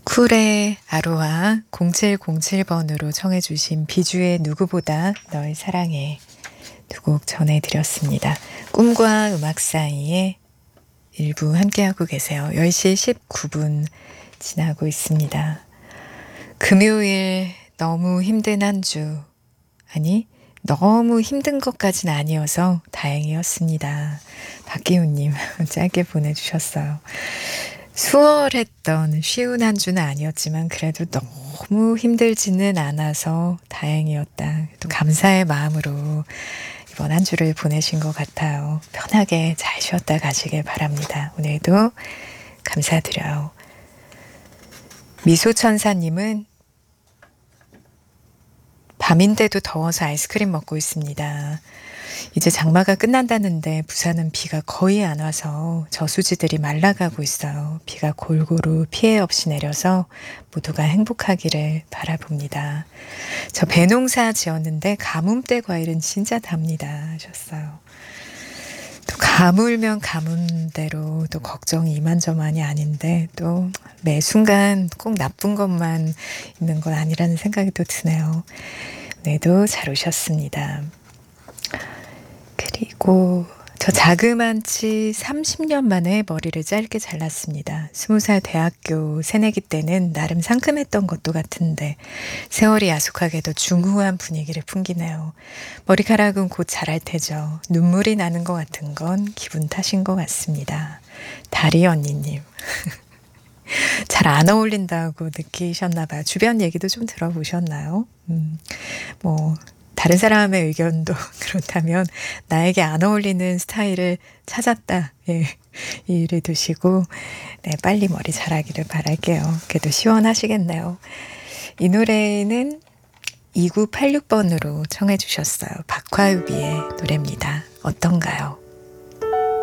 쿨의 아로하 0707번으로 청해 주신 비주의 누구보다 널 사랑해 두 곡 전해드렸습니다. 꿈과 음악 사이에 일부 함께하고 계세요. 10시 19분 지나고 있습니다. 금요일 너무 힘든 한 주, 아니 너무 힘든 것까진 아니어서 다행이었습니다. 박기훈님 짧게 보내주셨어요. 수월했던 쉬운 한 주는 아니었지만 그래도 너무 힘들지는 않아서 다행이었다. 또 감사의 마음으로 이번 한 주를 보내신 것 같아요. 편하게 잘 쉬었다 가시길 바랍니다. 오늘도 감사드려요. 미소천사님은 밤인데도 더워서 아이스크림 먹고 있습니다. 이제 장마가 끝난다는데 부산은 비가 거의 안 와서 저수지들이 말라가고 있어요. 비가 골고루 피해 없이 내려서 모두가 행복하기를 바라봅니다. 저 배농사 지었는데 가뭄때 과일은 진짜 답니다 하셨어요. 또 가물면 가문대로 또 걱정이 이만저만이 아닌데 또 매 순간 꼭 나쁜 것만 있는 건 아니라는 생각이 또 드네요. 오늘도 잘 오셨습니다. 그리고 저 자그만치 30년 만에 머리를 짧게 잘랐습니다. 20살 대학교 새내기 때는 나름 상큼했던 것도 같은데 세월이 야속하게도 중후한 분위기를 풍기네요. 머리카락은 곧 자랄 테죠. 눈물이 나는 것 같은 건 기분 탓인 것 같습니다. 다리 언니님. 잘 안 어울린다고 느끼셨나 봐요. 주변 얘기도 좀 들어보셨나요? 다른 사람의 의견도 그렇다면 나에게 안 어울리는 스타일을 찾았다. 예, 이를 두시고 네, 빨리 머리 자라기를 바랄게요. 그래도 시원하시겠네요. 이 노래는 2986번으로 청해 주셨어요. 박화유비의 노래입니다. 어떤가요?